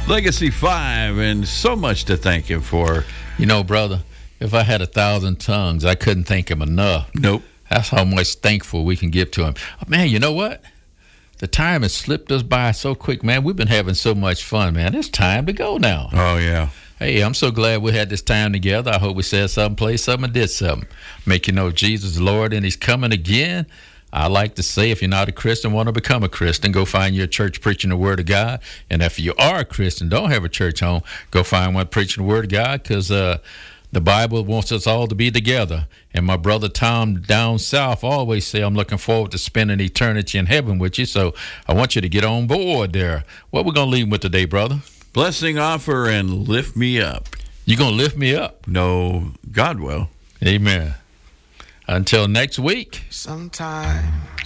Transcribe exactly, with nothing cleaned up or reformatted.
Legacy five, and so much to thank him for. You know, brother, if I had a thousand tongues, I couldn't thank him enough. Nope. That's how much thankful we can give to him. Man, you know what? The time has slipped us by so quick, man. We've been having so much fun, man. It's time to go now. Oh, yeah. Hey, I'm so glad we had this time together. I hope we said something, played something, and did something. Make you know Jesus is Lord and he's coming again. I like to say, if you're not a Christian, want to become a Christian, go find your church preaching the Word of God. And if you are a Christian, don't have a church home, go find one preaching the Word of God, because uh, the Bible wants us all to be together. And my brother Tom down south always say, I'm looking forward to spending eternity in heaven with you. So I want you to get on board there. What we're going to leave with today, brother? Blessing offer and lift me up. You going to lift me up? No, God will. Amen. Until next week. Sometime